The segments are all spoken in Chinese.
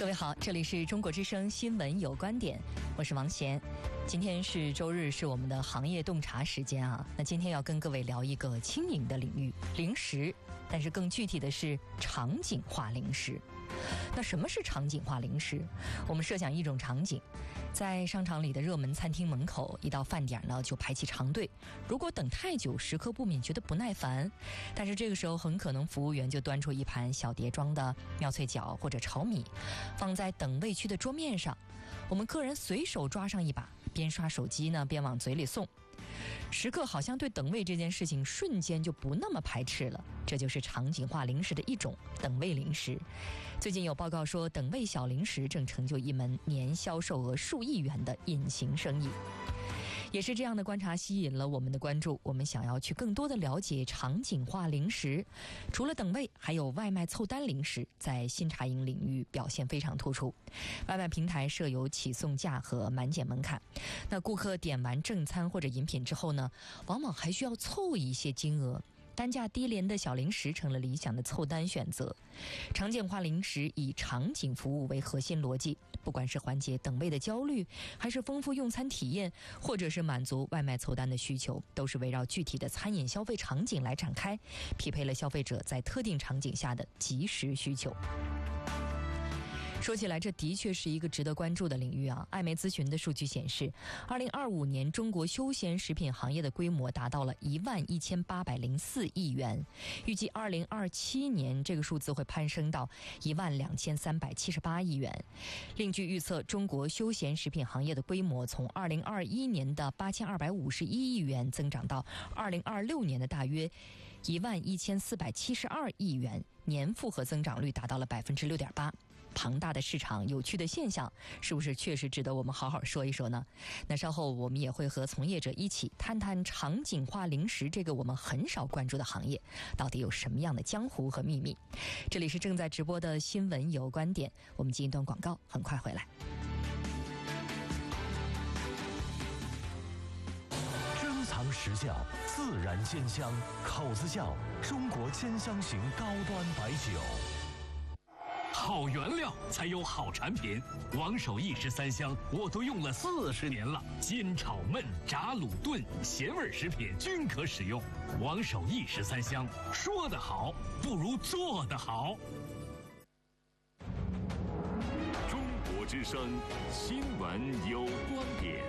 各位好，这里是中国之声新闻有观点，我是王贤。今天是周日，是我们的行业洞察时间啊。那今天要跟各位聊一个轻盈的领域，零食，但是更具体的是场景化零食。那什么是场景化零食？我们设想一种场景，在商场里的热门餐厅门口，一到饭点呢就排起长队。如果等太久，食客不免觉得不耐烦，但是这个时候很可能服务员就端出一盘小碟装的妙脆角或者炒米，放在等位区的桌面上，我们客人随手抓上一把，边刷手机呢边往嘴里送。食客好像对等位这件事情瞬间就不那么排斥了，这就是场景化零食的一种，等位零食。最近有报告说，等位小零食正成就一门年销售额数亿元的隐形生意。也是这样的观察吸引了我们的关注，我们想要去更多的了解场景化零食。除了等位，还有外卖凑单零食，在新茶饮领域表现非常突出。外卖平台设有起送价和满减门槛，那顾客点完正餐或者饮品之后呢，往往还需要凑一些金额，单价低廉的小零食成了理想的凑单选择。场景化零食以场景服务为核心逻辑，不管是缓解等位的焦虑，还是丰富用餐体验，或者是满足外卖凑单的需求，都是围绕具体的餐饮消费场景来展开，匹配了消费者在特定场景下的即时需求。说起来，这的确是一个值得关注的领域啊。艾媒咨询的数据显示，2025年中国休闲食品行业的规模达到了11804亿元，预计2027年这个数字会攀升到12378亿元。另据预测，中国休闲食品行业的规模从2021年的8251亿元增长到2026年的大约11472亿元，年复合增长率达到了6.8%。庞大的市场，有趣的现象，是不是确实值得我们好好说一说呢？那稍后我们也会和从业者一起谈谈场景化零食这个我们很少关注的行业，到底有什么样的江湖和秘密。这里是正在直播的新闻有观点，我们进一段广告，很快回来。 珍藏实效，自然鲜香，口子窖中国鲜香型高端白酒。 好原料才有好产品，王守义十三香我都用了40年了，煎炒焖炸卤炖咸味食品均可使用。王守义十三香，说得好不如做得好。 中国之声新闻有观点。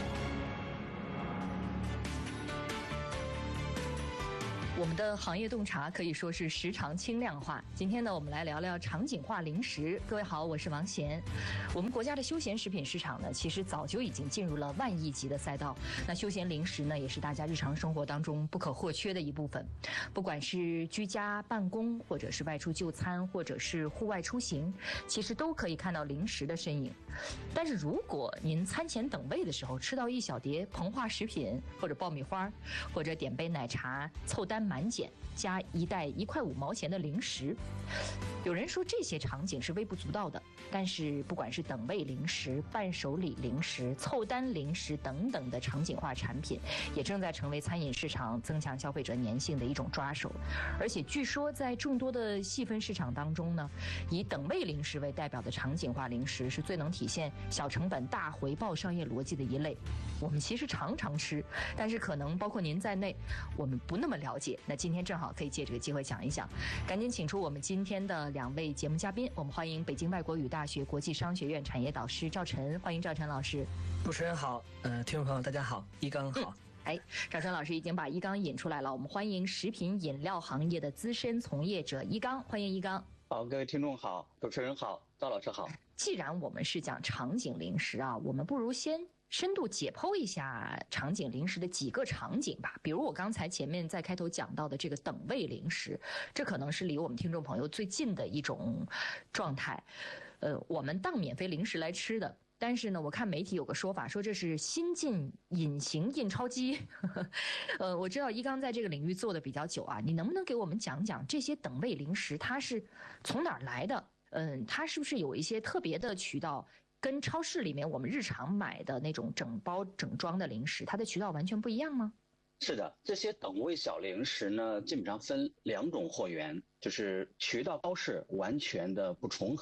我们的行业洞察可以说是时常轻量化。今天呢，我们来聊聊场景化零食。各位好，我是王贤。我们国家的休闲食品市场呢，其实早就已经进入了万亿级的赛道。那休闲零食呢，也是大家日常生活当中不可或缺的一部分。不管是居家办公，或者是外出就餐，或者是户外出行，其实都可以看到零食的身影。但是如果您餐前等位的时候吃到一小碟膨化食品，或者爆米花，或者点杯奶茶，凑单满减加一袋1块5毛钱的零食，有人说这些场景是微不足道的，但是不管是等位零食、伴手礼零食、凑单零食等等的场景化产品，也正在成为餐饮市场增强消费者粘性的一种抓手。而且据说在众多的细分市场当中呢，以等位零食为代表的场景化零食是最能体现小成本大回报商业逻辑的一类。我们其实常常吃，但是可能包括您在内，我们不那么了解。那今天正好可以借这个机会讲一讲，赶紧请出我们今天的2位节目嘉宾。我们欢迎北京外国语大学国际商学院产业导师赵晨，欢迎赵晨老师。 主持人好，听众朋友大家好，一刚好。 赵晨老师已经把一刚引出来了，我们欢迎食品饮料行业的资深从业者一刚，欢迎一刚。 好，各位听众好，主持人好，赵老师好。 既然我们是讲场景零食啊，我们不如先深度解剖一下场景零食的几个场景吧。比如我刚才前面在开头讲到的这个等位零食，这可能是离我们听众朋友最近的一种状态。我们当免费零食来吃的，但是呢，我看媒体有个说法，说这是新进隐形印钞机。我知道一刚在这个领域做的比较久啊，你能不能给我们讲讲这些等位零食它是从哪儿来的？它是不是有一些特别的渠道，跟超市里面我们日常买的那种整包整装的零食，它的渠道完全不一样吗？ 是的，这些等位小零食呢，基本上分2种货源，就是渠道超市完全的不重合。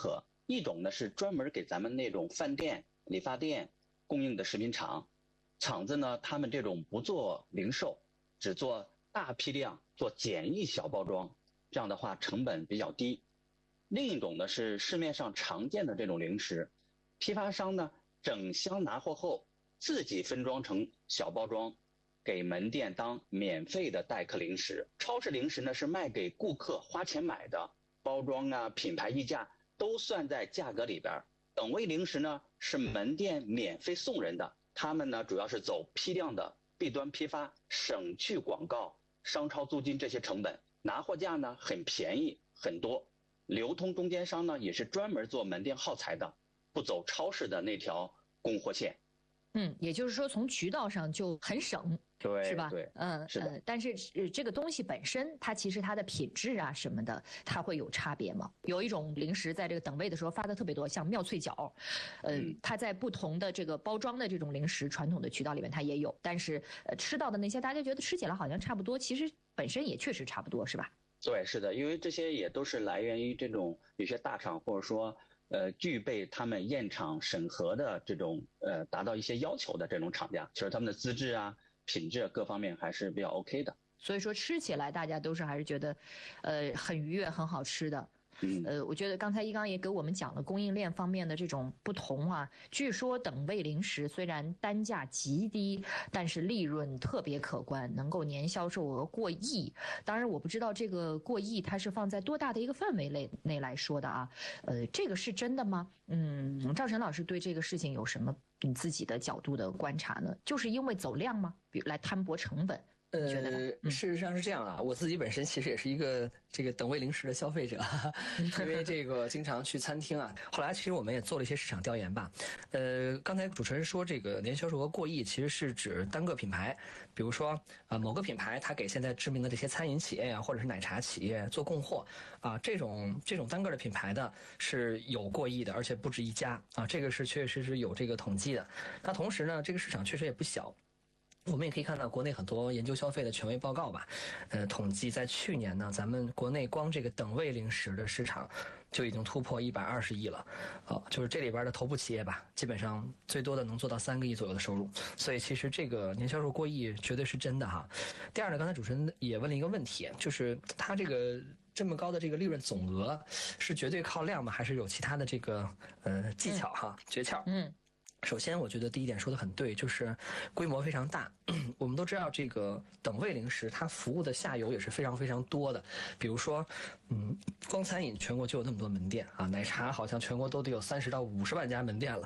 一种呢是专门给咱们那种饭店、理发店供应的食品厂，厂子呢他们这种不做零售，只做大批量做简易小包装，这样的话成本比较低。另一种呢是市面上常见的这种零食，批发商呢整箱拿货后自己分装成小包装，给门店当免费的待客零食。超市零食呢是卖给顾客花钱买的，包装啊、品牌溢价都算在价格里边。等位零食呢是门店免费送人的，他们呢主要是走批量的弊端批发，省去广告、商超租金这些成本，拿货价呢很便宜很多。流通中间商呢也是专门做门店耗材的，不走超市的那条供货线。 也就是说从渠道上就很省， 对， 是吧？ 对，是的。 但是这个东西本身，它其实它的品质啊什么的，它会有差别吗？有一种零食在这个等位的时候发的特别多，像妙脆角，它在不同的这个包装的这种零食传统的渠道里面它也有，但是吃到的那些大家觉得吃起来好像差不多，其实本身也确实差不多，是吧？ 对，是的，因为这些也都是来源于这种有些大厂或者说具备他们验厂审核的这种达到一些要求的这种厂家，其实他们的资质啊、品质各方面还是比较 OK 的。 所以说吃起来大家都是还是觉得很愉悦、很好吃的。我觉得刚才一刚也给我们讲了供应链方面的这种不同啊。据说等位零食虽然单价极低，但是利润特别可观，能够年销售额过亿。当然我不知道这个过亿它是放在多大的一个范围内来说的啊。这个是真的吗？赵晨老师对这个事情有什么你自己的角度的观察呢？就是因为走量吗？比如来摊薄成本？ 事实上是这样啊，我自己本身其实也是一个这个等位零食的消费者，因为这个经常去餐厅啊。后来其实我们也做了一些市场调研吧。刚才主持人说这个年销售额过亿，其实是指单个品牌，比如说某个品牌它给现在知名的这些餐饮企业啊，或者是奶茶企业做供货啊，这种单个的品牌的是有过亿的，而且不止一家啊，这个是确实是有这个统计的。那同时呢，这个市场确实也不小。我们也可以看到国内很多研究消费的权威报告吧，统计在去年呢，咱们国内光这个等位零食的市场就已经突破120亿了，就是这里边的头部企业吧，基本上最多的能做到3个亿左右的收入，所以其实这个年销售过亿绝对是真的哈。第二呢，刚才主持人也问了一个问题，就是它这个这么高的这个利润总额是绝对靠量吗？还是有其他的这个技巧哈、诀窍？首先我觉得第一点说得很对，就是规模非常大。我们都知道这个等位零食它服务的下游也是非常非常多的，比如说光餐饮全国就有那么多门店啊，奶茶好像全国都得有30到50万家门店了，